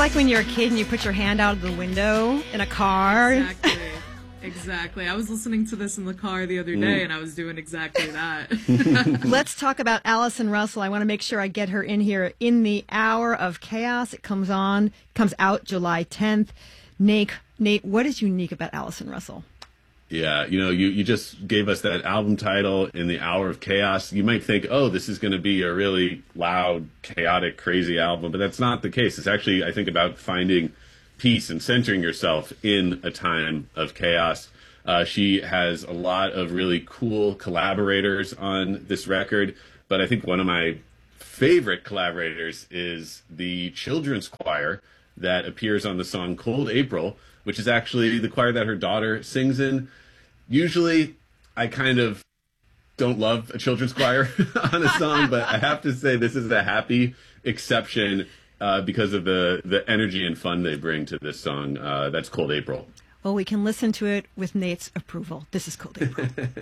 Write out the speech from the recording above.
like when you're a kid and you put your hand out of the window in a car. Exactly. I was listening to this in the car the other day, and I was doing exactly that. Let's talk about Allison Russell. I want to make sure I get her in here. In the Hour of Chaos, it comes out July 10th. Nate, what is unique about Allison Russell? Yeah, you just gave us that album title, In the Hour of Chaos. You might think, oh, this is going to be a really loud, chaotic, crazy album, but that's not the case. It's actually, I think, about finding peace and centering yourself in a time of chaos. She has a lot of really cool collaborators on this record, but I think one of my favorite collaborators is the children's choir that appears on the song Cold April, which is actually the choir that her daughter sings in. Usually, I kind of don't love a children's choir on a song, but I have to say this is a happy exception because of the energy and fun they bring to this song. That's Cold April. Well, we can listen to it with Nate's approval. This is Cold April.